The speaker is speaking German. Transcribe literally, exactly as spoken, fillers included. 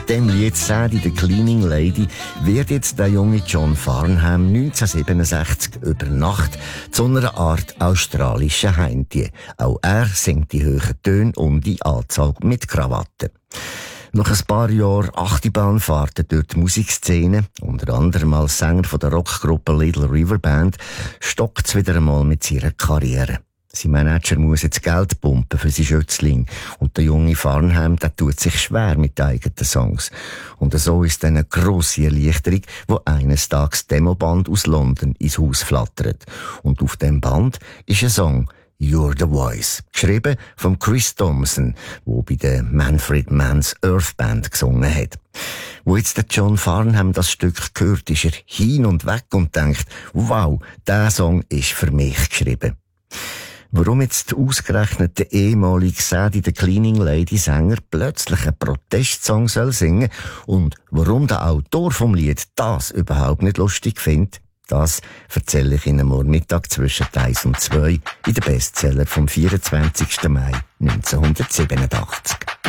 Mit dem Lied «Sadie the Cleaning Lady» wird jetzt der junge John Farnham neunzehnhundertsiebenundsechzig über Nacht zu einer Art australischen Heimtier. Auch er singt die hohen Töne und die Anzahl mit Krawatte. Nach ein paar Jahren Achterbahnfahrten durch die Musikszene, unter anderem als Sänger von der Rockgruppe Little River Band, stockt es wieder einmal mit seiner Karriere. Sein Manager muss jetzt Geld pumpen für seinen Schützling. Und der junge Farnham, der tut sich schwer mit eigenen Songs. Und so ist dann eine grosse Erleichterung, wo eines Tages Demoband aus London ins Haus flattert. Und auf dem Band ist ein Song «You're the Voice», geschrieben von Chris Thompson, der bei der Manfred Mann's Earth Band gesungen hat. Wo jetzt der John Farnham das Stück hört, ist er hin und weg und denkt, wow, der Song ist für mich geschrieben. Warum jetzt ausgerechnet der ehemalige Sadie the Cleaning Lady Sänger plötzlich einen Protestsong soll singen und warum der Autor vom Lied das überhaupt nicht lustig findet, das erzähle ich Ihnen morgen Mittag zwischen eins und zwei in den Bestseller vom vierundzwanzigsten Mai neunzehnhundertsiebenundachtzig.